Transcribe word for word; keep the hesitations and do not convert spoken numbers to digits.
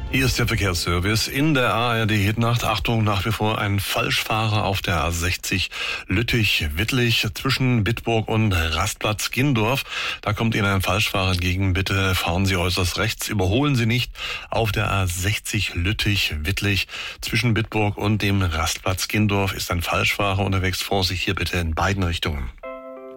Hier ist der Verkehrsservice in der A R D-Hitnacht. Achtung, nach wie vor ein Falschfahrer auf der A sechzig Lüttich-Wittlich zwischen Bitburg und Rastplatz Gindorf. Da kommt Ihnen ein Falschfahrer entgegen. Bitte fahren Sie äußerst rechts. Überholen Sie nicht auf der A sechzig Lüttich-Wittlich zwischen Bitburg und dem Rastplatz Gindorf ist ein Falschfahrer unterwegs. Vorsicht hier bitte in beiden Richtungen.